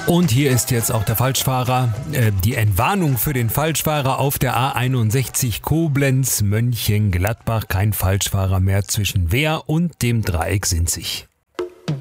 Und hier ist jetzt auch der Falschfahrer, die Entwarnung für den Falschfahrer auf der A61 Koblenz-Mönchengladbach. Kein Falschfahrer mehr zwischen Wehr und dem Dreieck Sinzig.